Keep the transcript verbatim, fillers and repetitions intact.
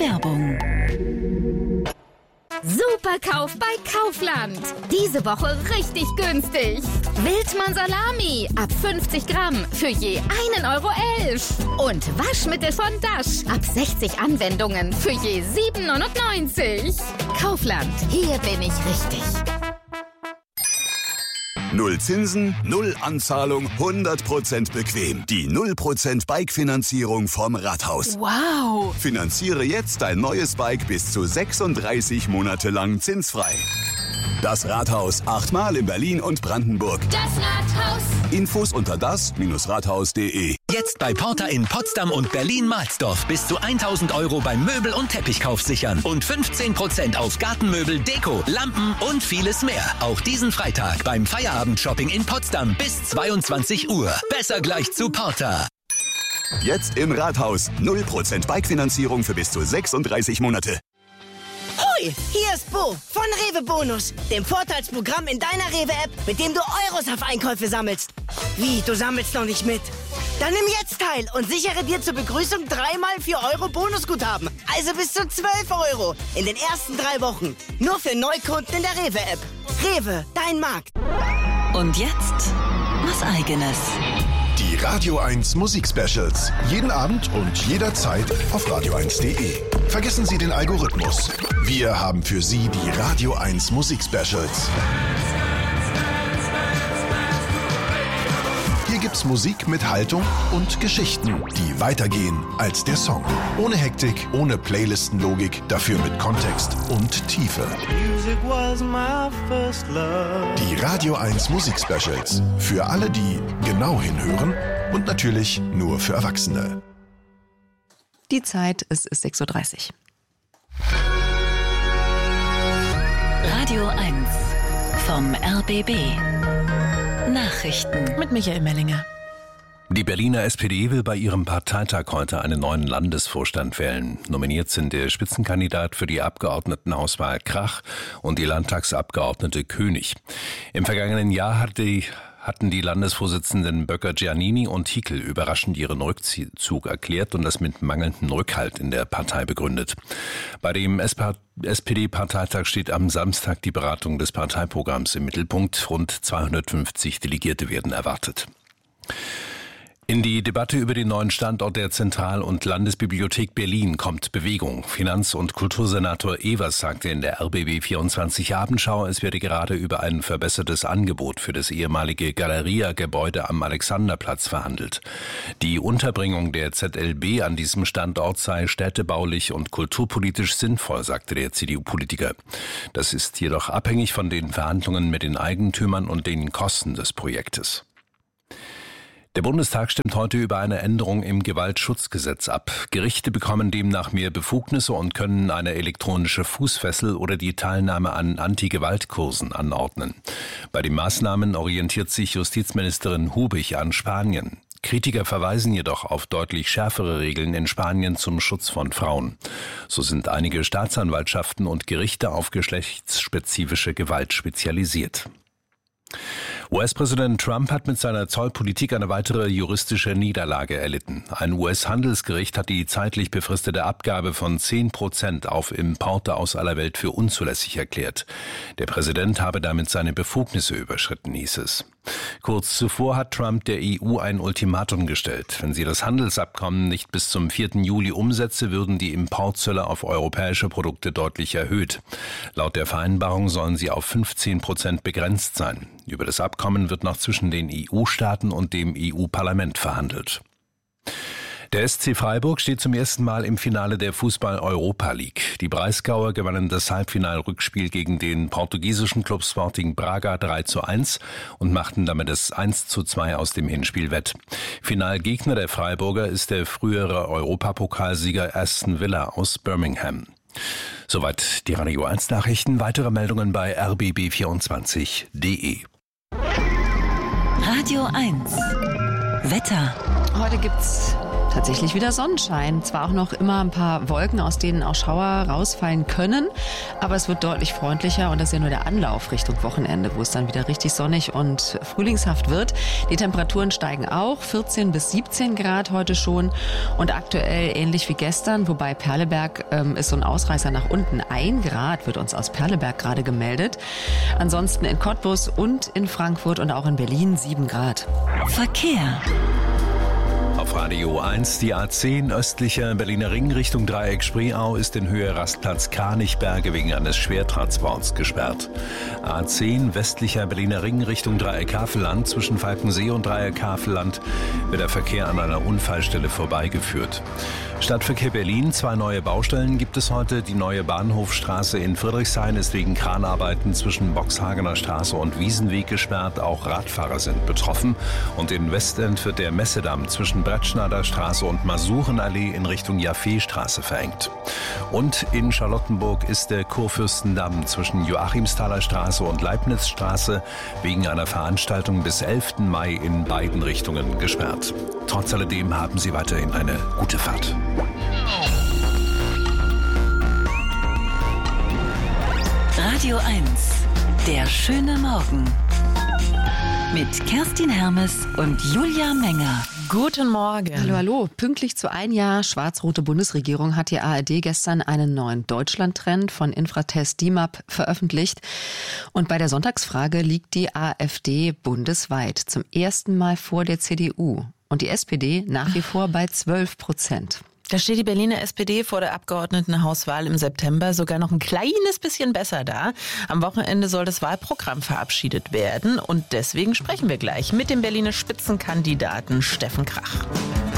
Werbung. Superkauf bei Kaufland. Diese Woche richtig günstig. Wildmann Salami ab fünfzig Gramm für je einen Euro elf. Und Waschmittel von Dash ab sechzig Anwendungen für je sieben neunundneunzig. Kaufland, hier bin ich richtig. Null Zinsen, null Anzahlung, hundert Prozent bequem. Die null Prozent Bike-Finanzierung vom Rathaus. Wow. Finanziere jetzt dein neues Bike bis zu sechsunddreißig Monate lang zinsfrei. Das Rathaus, achtmal in Berlin und Brandenburg. Das Rathaus. Infos unter das Rathaus punkt de. Jetzt bei Porter in Potsdam und Berlin-Mahlsdorf bis zu tausend Euro beim Möbel- und Teppichkauf sichern. Und fünfzehn Prozent auf Gartenmöbel, Deko, Lampen und vieles mehr. Auch diesen Freitag beim Feierabend-Shopping in Potsdam bis zweiundzwanzig Uhr. Besser gleich zu Porter. Jetzt im Rathaus. null Prozent Bike-Finanzierung für bis zu sechsunddreißig Monate. Hui, hier ist Bo von Rewe Bonus, dem Vorteilsprogramm in deiner Rewe-App, mit dem du Euros auf Einkäufe sammelst. Wie, du sammelst noch nicht mit? Dann nimm jetzt teil und sichere dir zur Begrüßung dreimal vier Euro Bonusguthaben. Also bis zu zwölf Euro in den ersten drei Wochen. Nur für Neukunden in der Rewe-App. Rewe, dein Markt. Und jetzt was Eigenes. Die Radio eins Musik-Specials. Jeden Abend und jederzeit auf radio eins punkt de. Vergessen Sie den Algorithmus. Wir haben für Sie die Radio eins Musik-Specials. Hier gibt's Musik mit Haltung und Geschichten, die weitergehen als der Song. Ohne Hektik, ohne Playlistenlogik, dafür mit Kontext und Tiefe. Die Radio eins Musik-Specials. Für alle, die genau hinhören und natürlich nur für Erwachsene. Die Zeit, es ist sechs Uhr dreißig. Radio eins vom R B B. Nachrichten Mit Michael Mellinger. Die Berliner S P D will bei ihrem Parteitag heute einen neuen Landesvorstand wählen. Nominiert sind der Spitzenkandidat für die Abgeordnetenhauswahl Krach und die Landtagsabgeordnete König. Im vergangenen Jahr hatte die hatten die Landesvorsitzenden Böcker-Giannini und Hickel überraschend ihren Rückzug erklärt und das mit mangelndem Rückhalt in der Partei begründet. Bei dem S P D-Parteitag steht am Samstag die Beratung des Parteiprogramms im Mittelpunkt. Rund zweihundertfünfzig Delegierte werden erwartet. In die Debatte über den neuen Standort der Zentral- und Landesbibliothek Berlin kommt Bewegung. Finanz- und Kultursenator Evers sagte in der R B B vierundzwanzig Abendschau, es werde gerade über ein verbessertes Angebot für das ehemalige Galeria-Gebäude am Alexanderplatz verhandelt. Die Unterbringung der Z L B an diesem Standort sei städtebaulich und kulturpolitisch sinnvoll, sagte der C D U-Politiker. Das ist jedoch abhängig von den Verhandlungen mit den Eigentümern und den Kosten des Projektes. Der Bundestag stimmt heute über eine Änderung im Gewaltschutzgesetz ab. Gerichte bekommen demnach mehr Befugnisse und können eine elektronische Fußfessel oder die Teilnahme an Anti-Gewalt-Kursen anordnen. Bei den Maßnahmen orientiert sich Justizministerin Hubig an Spanien. Kritiker verweisen jedoch auf deutlich schärfere Regeln in Spanien zum Schutz von Frauen. So sind einige Staatsanwaltschaften und Gerichte auf geschlechtsspezifische Gewalt spezialisiert. U S-Präsident Trump hat mit seiner Zollpolitik eine weitere juristische Niederlage erlitten. Ein U S-Handelsgericht hat die zeitlich befristete Abgabe von zehn Prozent auf Importe aus aller Welt für unzulässig erklärt. Der Präsident habe damit seine Befugnisse überschritten, hieß es. Kurz zuvor hat Trump der E U ein Ultimatum gestellt. Wenn sie das Handelsabkommen nicht bis zum vierten Juli umsetze, würden die Importzölle auf europäische Produkte deutlich erhöht. Laut der Vereinbarung sollen sie auf fünfzehn Prozent begrenzt sein. Über das Abkommen wird noch zwischen den E U-Staaten und dem E U-Parlament verhandelt. Der S C Freiburg steht zum ersten Mal im Finale der Fußball-Europa League. Die Breisgauer gewannen das Halbfinalrückspiel gegen den portugiesischen Club Sporting Braga drei zu eins und machten damit das eins zu zwei aus dem Hinspiel wett. Finalgegner der Freiburger ist der frühere Europapokalsieger Aston Villa aus Birmingham. Soweit die Radio eins Nachrichten. Weitere Meldungen bei r b b vierundzwanzig punkt de. Radio eins Wetter. Heute gibt's tatsächlich wieder Sonnenschein. Zwar auch noch immer ein paar Wolken, aus denen auch Schauer rausfallen können, aber es wird deutlich freundlicher und das ist ja nur der Anlauf Richtung Wochenende, wo es dann wieder richtig sonnig und frühlingshaft wird. Die Temperaturen steigen auch, vierzehn bis siebzehn Grad heute schon und aktuell ähnlich wie gestern, wobei Perleberg ähm, ist so ein Ausreißer nach unten. Ein Grad wird uns aus Perleberg gerade gemeldet. Ansonsten in Cottbus und in Frankfurt und auch in Berlin sieben Grad. Verkehr. Auf Radio eins, die A zehn östlicher Berliner Ring Richtung Dreieck Spreeau ist in Höhe Rastplatz Kranichberge wegen eines Schwertransports gesperrt. A zehn westlicher Berliner Ring Richtung Dreieck Havelland zwischen Falkensee und Dreieck Havelland wird der Verkehr an einer Unfallstelle vorbeigeführt. Stadtverkehr Berlin, zwei neue Baustellen gibt es heute. Die neue Bahnhofstraße in Friedrichshain ist wegen Kranarbeiten zwischen Boxhagener Straße und Wiesenweg gesperrt. Auch Radfahrer sind betroffen. Und in Westend wird der Messedamm zwischen Brettschneider Straße und Masurenallee in Richtung Jaffeestraße verengt. Und in Charlottenburg ist der Kurfürstendamm zwischen Joachimsthaler Straße und Leibnizstraße wegen einer Veranstaltung bis elften Mai in beiden Richtungen gesperrt. Trotz alledem haben Sie weiterhin eine gute Fahrt. Radio eins, der schöne Morgen. Mit Kerstin Hermes und Julia Menger. Guten Morgen. Hallo, hallo. Pünktlich zu ein Jahr schwarz-rote Bundesregierung hat die A R D gestern einen neuen Deutschland-Trend von Infratest D I M A P veröffentlicht. Und bei der Sonntagsfrage liegt die AfD bundesweit zum ersten Mal vor der C D U. Und die S P D nach wie vor bei zwölf Prozent. Da steht die Berliner S P D vor der Abgeordnetenhauswahl im September sogar noch ein kleines bisschen besser da. Am Wochenende soll das Wahlprogramm verabschiedet werden. Und deswegen sprechen wir gleich mit dem Berliner Spitzenkandidaten Steffen Krach.